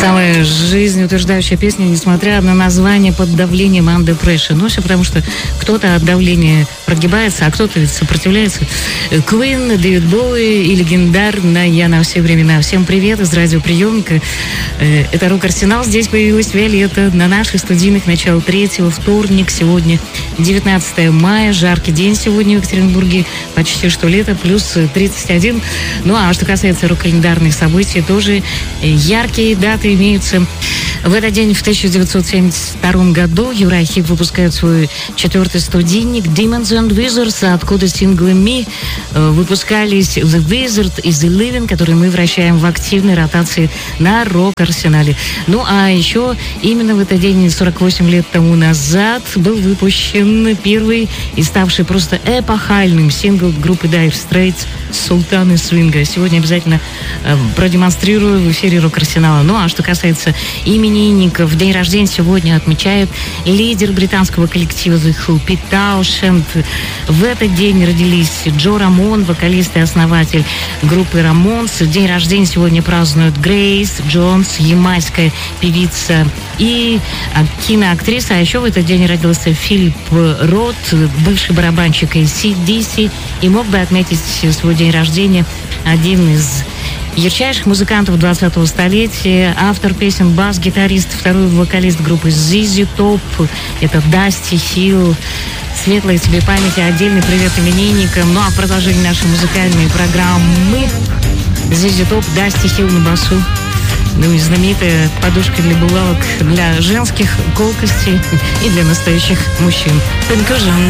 Самая жизнеутверждающая песня, несмотря на название «Под давлением Under Pressure». Ну, все потому, что кто-то от давления прогибается, а кто-то сопротивляется. Queen, Дэвид Боуи и легендарная «На все времена». Всем привет из радиоприемника. Это «Рок-Арсенал». Здесь появилась Виолетта на наших студийных. Начало 3-го, вторник. Сегодня 19 мая. Жаркий день сегодня в Екатеринбурге. Почти что лето, плюс 31. Ну, а что касается рок-календарных событий, тоже яркие даты имеются. В этот день, в 1972 году, Uriah Heep выпускает свой 4-й студийник Demons and Wizards, откуда синглы «Me» выпускались The Wizard и The Living, которые мы вращаем в активной ротации на рок-арсенале. Ну, а еще именно в этот день, 48 лет тому назад, был выпущен первый и ставший просто эпохальным сингл группы Dire Straits «Султаны свинга». Сегодня обязательно продемонстрирую в эфире рок-арсенала. Ну, а что касается именинников, день рождения сегодня отмечает лидер британского коллектива The Who Пит Таушенд. В этот день родились Джо Рамон, вокалист и основатель группы Рамонс. День рождения сегодня празднуют Грейс Джонс, ямайская певица и киноактриса. А еще в этот день родился Филипп Рот, бывший барабанщик AC/DC, и мог бы отметить свой день рождения один из ярчайших музыкантов 20-го столетия, автор песен, бас-гитарист, второй вокалист группы ZZ Top, это Дасти Хилл. Светлой тебе памяти, отдельный привет именинникам. Ну а в продолжении нашей музыкальной программы ZZ Top, Дасти Хилл на басу. Ну и знаменитая подушка для булавок для женских колкостей и для настоящих мужчин. Concussion.